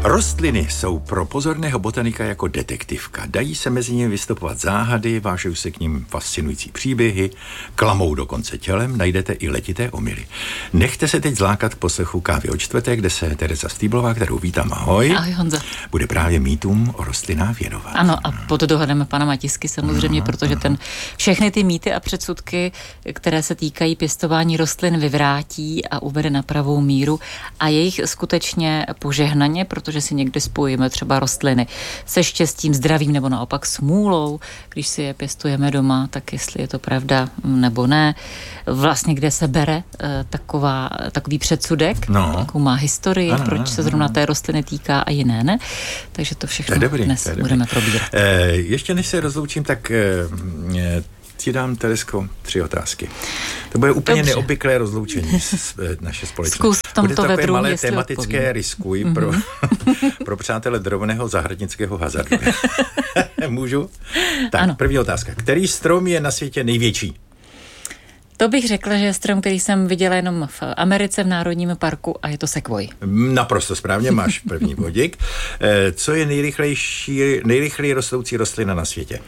Rostliny jsou pro pozorného botanika jako detektivka. Dají se mezi nimi vystupovat záhady, vážou se k nim fascinující příběhy, klamou dokonce tělem, najdete i letité omyly. Nechte se teď zlákat k poslechu Kávy od čtvrté, kde se Tereza Stýblová, kterou vítám, ahoj. Ahoj, Honzo. Bude právě mýtům o rostlinách věnovat. Ano, a pod dohledem pana Matisky samozřejmě, protože ten všechny ty mýty a předsudky, které se týkají pěstování rostlin, vyvrátí a uvede na pravou míru a jejich skutečně požehnaně, protože si někdy spojíme třeba rostliny se štěstím, zdravím nebo naopak smůlou, když si je pěstujeme doma, tak jestli je to pravda nebo ne. Vlastně kde se bere takový předsudek, jakou má historii, proč se zrovna té rostliny týká a jiné ne. Takže to všechno dnes budeme probírat. Ještě než se rozloučím, tak ti dám, Teresko, 3 otázky. To bude úplně neobvyklé rozloučení naše společnosti. Zkus v tomto bude takové malé tematické odpovím. Riskuj pro přátele drobného zahradnického hazardu. Můžu? Tak, ano. První otázka. Který strom je na světě největší? To bych řekla, že je strom, který jsem viděla jenom v Americe v Národním parku a je to sekvoj. Naprosto správně, máš první bodík. Co je nejrychleji rostoucí rostlina na světě?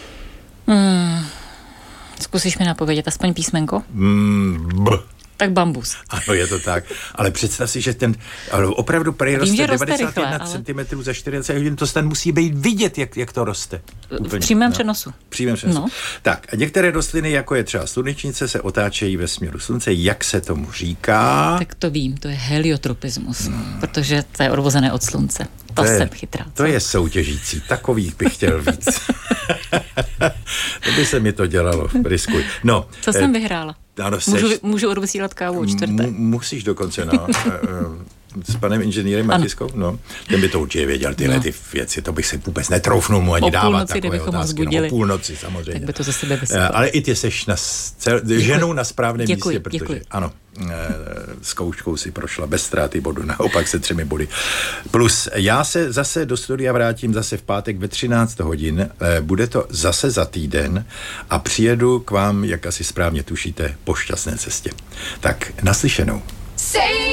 Zkusíš mi napovědět aspoň písmenko? Tak bambus. Ano, je to tak. Ale představ si, že ten opravdu roste 91 cm za 40 hodin, to ten musí být vidět, jak to roste. V přímém přenosu. No. Tak, a některé rostliny, jako je třeba slunečnice, se otáčejí ve směru slunce. Jak se tomu říká? Tak to vím, to je heliotropismus, protože to je odvozené od slunce. To jsem chytrá. To je soutěžící, takových bych chtěl víc. To by se mi to dělalo, riskuj. No, co jsem vyhrála? Ano, můžu odvysílat kávu o čtvrté. Musíš dokonce, s panem inženýrem Matiskou, ten by to určitě věděl, tyhle ty věci, to bych se vůbec netroufnul mu ani dávat takové otázky. O půlnoci samozřejmě. Tak by to ze sebe vysypal. Ale i ty seš ženou na správném místě, protože ano, zkouškou si prošla bez ztráty bodu, naopak se 3 body. Plus, já se zase do studia vrátím zase v pátek ve 13 hodin, bude to zase za týden a přijedu k vám, jak asi správně tušíte, po šťastné cestě. Tak, naslyšenou.